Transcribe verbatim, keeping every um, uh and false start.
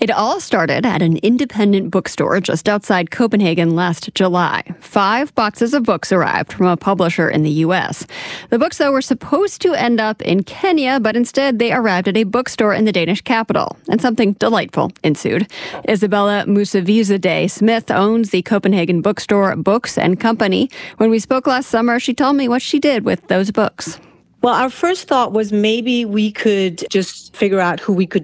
It all started at an independent bookstore just outside Copenhagen last July. Five boxes of books arrived from a publisher in the U S. The books, though, were supposed to end up in Kenya, but instead they arrived at a bookstore in the Danish capital. And something delightful ensued. Isabella Musavizadeh Smith owns the Copenhagen bookstore Books and Company. When we spoke last summer, she told me what she did with those books. Well, our first thought was maybe we could just figure out who we could